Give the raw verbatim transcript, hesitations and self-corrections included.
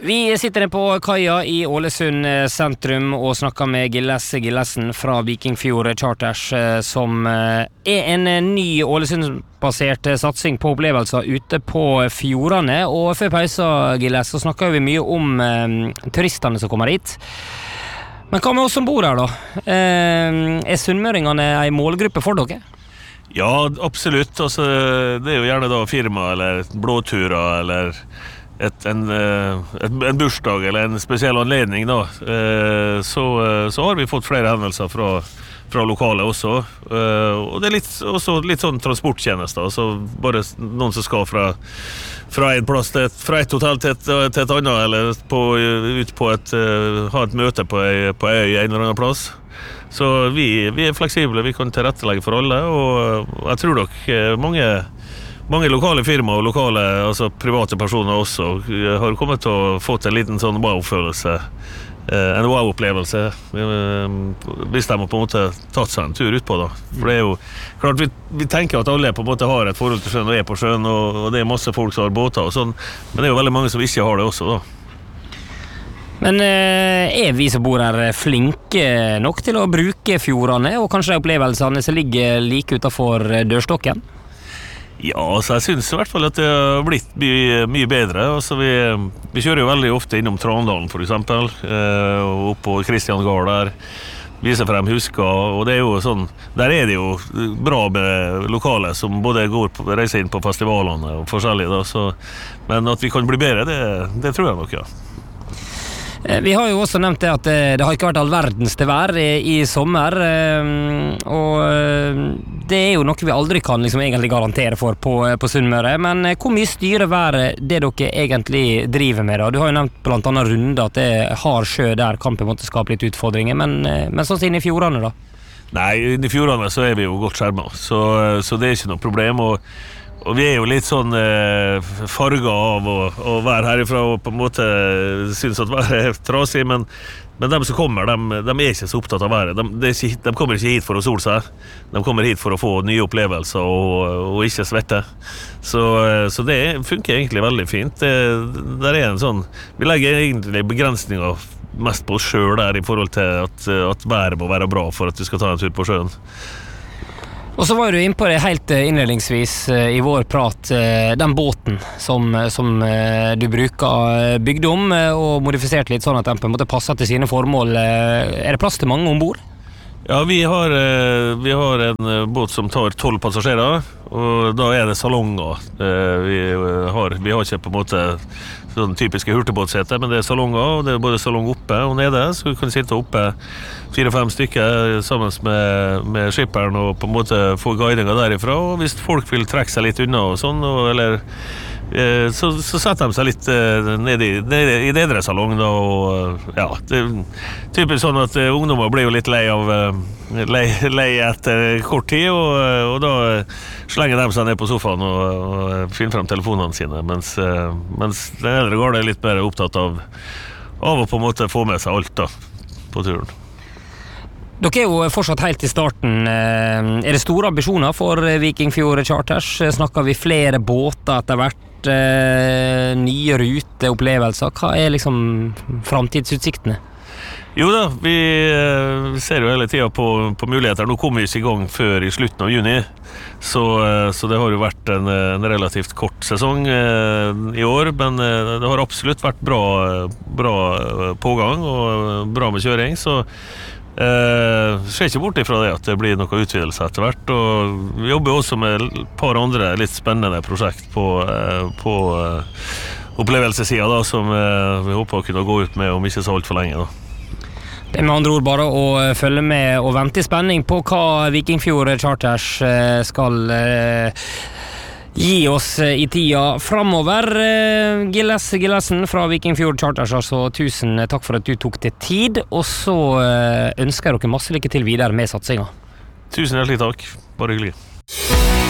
Vi sitter nede på kaia i Ålesund sentrum og snakker med Gilles Gillesen fra Vikingfjord Charters, som er en ny Ålesund-basert satsing på opplevelser ute på fjordene. Og før pausa, Gilles, så snakker vi mye om eh, turistene som kommer hit. Men hva med oss som bor her da? Eh, er sunnmøringene en målgruppe for dere? Ja, absolutt. Altså, det er jo gjerne da firma eller blåturer eller Et, en, et, en bursdag eller en spesiell anledning da, så, så har vi fått flere hendelser fra, fra lokale også, og det er litt, også litt sånn transporttjenester, altså bare noen som skal fra, fra en plass til et, fra et hotell til et, til et annet, eller på, ut på et, ha et møte på en på øy en eller annen plass. Så vi, vi er fleksible, vi kan tilrettelegge for alle, og jeg tror nok mange Mange lokale firmaer og lokale, altså private personer også, har kommet til å få til en liten sånn wow-følelse, en wow-opplevelse, hvis de har på en måte tatt seg en tur ut på da. For det er jo klart, vi, vi tenker at alle på en måte har et forhold til sjøen og er på sjøen, og, og det er masse folk som har båter og sånn, men det er jo veldig mange som ikke har det også da. Men er vi som bor her flinke nok til å bruke fjordene, og kanskje de opplevelsene som ligger like utenfor dørstokken? Ja, altså jeg synes i hvert fall at det har blitt mye, mye bedre. Altså vi, vi kjører jo veldig ofte innom Trandalen for eksempel, eh, og opp på Kristian Gard der, viser frem husker, og det er jo sånn, der er det jo bra med lokale som både går på, reiser inn på festivalene og forskjellige da, så, men at vi kan bli bedre, det, det tror jeg nok, ja. Vi har jo også nevnt det at det har ikke vært all verdens til vær i, i sommer, og det er jo noe vi aldri kan liksom egentlig garantere for på, på Sunnmøre, men hvor mye styrer været det dere egentlig driver med da? Du har jo nevnt blant annet runde at det har sjø der kan på en måte skape litt utfordringer, men, men sånn inn i fjordene da? Nei, inn i fjordene så er vi jo godt skjermet, så, så det er ikke noe problem, og Og vi er jo litt sånn eh, farget av å, å være herifra og på en måte synes at været er trasig, men, men de som kommer, de, de er ikke så opptatt av været. De, de, ikke, de kommer ikke hit for å sole seg, de kommer hit for å få nye opplevelser og, og ikke svette. Så, så det funker egentlig veldig fint. Det, der er en sånn, vi legger egentlig begrensninger mest på oss selv der i forhold til at, at været må være bra for at vi skal ta en tur på sjøen. Og så var du inne på det helt innledningsvis i vår prat, den båten som, som du bruker, bygd om og modifisert litt sånn at den på en måte passer til sine formål. Er det plass til mange ombord? Ja, vi har, vi har en båt som tar tolv passasjerer, og da er det salonger. Vi har, vi har ikke på en måte sånn typiske hurtigbåtseter, men det er salonger, og det er både salong oppe og nede, så vi kan sitte oppe fire-fem stykker sammen med, med skipperen og på en måte få guidinga derifra, og hvis folk vil trekke seg litt unna og sånn, og, eller Så, så setter de seg litt ned i, ned i nedre salong da, og ja, det er typisk sånn at ungdommer blir jo litt lei av lei, lei etter kort tid, og, og da slenger de seg ned på sofaen og, og finner frem telefonene sine, mens, mens den eldre garde er litt mer opptatt av, av å på en måte få med seg alt da, på turen. Dere er jo fortsatt helt i starten. Er det store ambisjoner for Vikingfjord Charters? Snakker vi flere båter etter hvert? Nye ruteopplevelser? Hva er liksom framtidsutsiktene? Jo da, vi ser jo hele tiden på, på muligheter. Nå kommer vi ikke i gang før i slutten av juni, så, så det har jo vært en, en relativt kort sesong eh, i år, men det har absolutt vært bra, bra pågang og bra med kjøring, så Uh, ser ikke bort ifra det at det blir noe utvidelse etter hvert, og vi jobber også med et par andre litt spennende prosjekt på, uh, på uh, opplevelsesiden da, som uh, vi håper å kunne gå ut med om ikke så alt for lenge da. Det er med andre ord bare å følge med og vente i spenning på hva Vikingfjord Charters uh, skal uh, gi oss i tida fremover. Gilles Gillesen fra Vikingfjord Charters, altså tusen takk for at du tok deg tid, og så ønsker jeg dere masse lykke til videre med satsingen. Tusen hjertelig takk, bare hyggelig.